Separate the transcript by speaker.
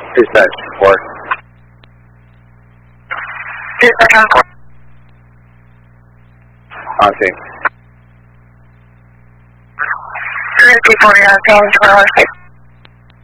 Speaker 1: Who's that? 4.
Speaker 2: 2 seconds.
Speaker 1: On scene.
Speaker 2: 3 people, yeah, going to our